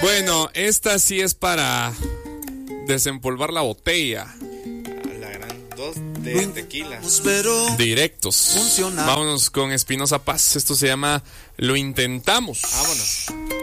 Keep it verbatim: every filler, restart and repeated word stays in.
Bueno, esta sí es para desempolvar la botella. La gran dos de tequila. Directos. Vámonos con Espinosa Paz. Esto se llama Lo Intentamos. Vámonos.